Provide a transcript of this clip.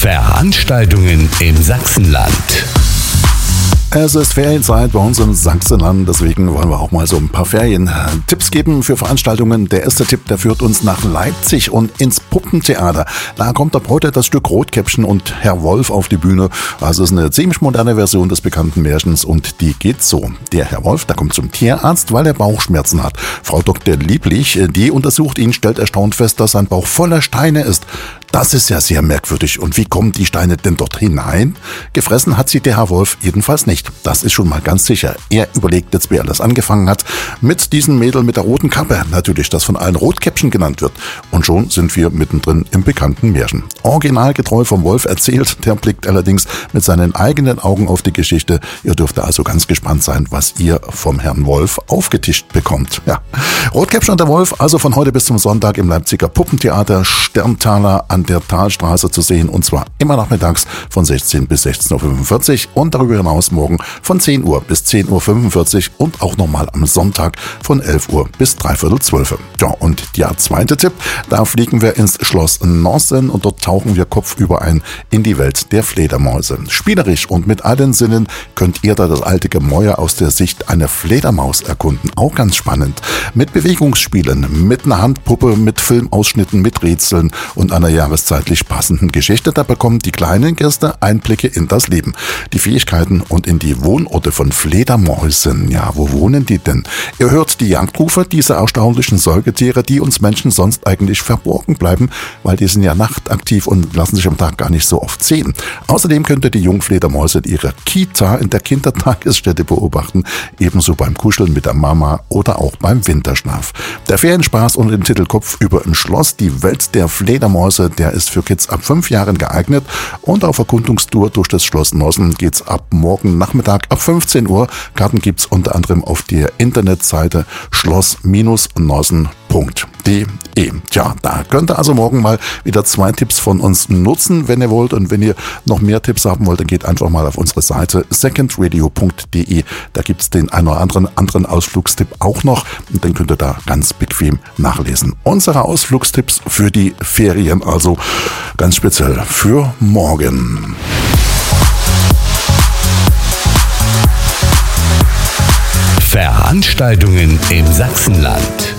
Veranstaltungen im Sachsenland. Es ist Ferienzeit bei uns im Sachsenland, deswegen wollen wir auch mal so ein paar Ferientipps geben für Veranstaltungen. Der erste Tipp, der führt uns nach Leipzig und ins Puppentheater. Da kommt ab heute das Stück Rotkäppchen und Herr Wolf auf die Bühne. Also es ist eine ziemlich moderne Version des bekannten Märchens und die geht so. Der Herr Wolf, der kommt zum Tierarzt, weil er Bauchschmerzen hat. Frau Dr. Lieblich, die untersucht ihn, stellt erstaunt fest, dass sein Bauch voller Steine ist. Das ist ja sehr merkwürdig. Und wie kommen die Steine denn dort hinein? Gefressen hat sie der Herr Wolf jedenfalls nicht. Das ist schon mal ganz sicher. Er überlegt jetzt, wie alles angefangen hat. Mit diesem Mädel mit der roten Kappe. Natürlich, das von allen Rotkäppchen genannt wird. Und schon sind wir mittendrin im bekannten Märchen. Originalgetreu vom Wolf erzählt. Der blickt allerdings mit seinen eigenen Augen auf die Geschichte. Ihr dürft also ganz gespannt sein, was ihr vom Herrn Wolf aufgetischt bekommt. Ja. Rotkäppchen und der Wolf, also von heute bis zum Sonntag im Leipziger Puppentheater Sterntaler an der Talstraße zu sehen. Und zwar immer nachmittags von 16 bis 16.45 Uhr und darüber hinaus morgen von 10 Uhr bis 10.45 Uhr und auch nochmal am Sonntag von 11 Uhr bis 11:45 Uhr. Ja, und der zweite Tipp, da fliegen wir ins Schloss Norsen und dort tauchen wir kopfüber ein in die Welt der Fledermäuse. Spielerisch und mit allen Sinnen könnt ihr da das alte Gemäuer aus der Sicht einer Fledermaus erkunden. Auch ganz spannend. Mit Bewegungsspielen, mit einer Handpuppe, mit Filmausschnitten, mit Rätseln und einer jahreszeitlich passenden Geschichte. Da bekommen die kleinen Gäste Einblicke in das Leben, die Fähigkeiten und in die Wohnorte von Fledermäusen. Ja, wo wohnen die denn? Ihr hört die Jagdrufe dieser erstaunlichen Säugetiere, die uns Menschen sonst eigentlich verborgen bleiben, weil die sind ja nachtaktiv und lassen sich am Tag gar nicht so oft sehen. Außerdem könnt ihr die Jungfledermäuse in ihrer Kita in der Kindertagesstätte beobachten, ebenso beim Kuscheln mit der Mama oder auch beim Winterschlaf. Der Ferienspaß unter dem Titel Kopf über ein Schloss, die Welt der Fledermäuse, der ist für Kids ab 5 Jahren geeignet und auf Erkundungstour durch das Schloss Norsen geht's ab morgen Nachmittag ab 15 Uhr. Karten gibt's unter anderem auf der Internetseite schloss-norsen.de. Tja, da könnt ihr also morgen mal wieder 2 Tipps von uns nutzen, wenn ihr wollt. Und wenn ihr noch mehr Tipps haben wollt, dann geht einfach mal auf unsere Seite secondradio.de. Da gibt's den einen oder anderen Ausflugstipp auch noch und den könnt ihr da ganz bequem nachlesen. Unsere Ausflugstipps für die Ferien, also ganz speziell für morgen. Veranstaltungen im Sachsenland.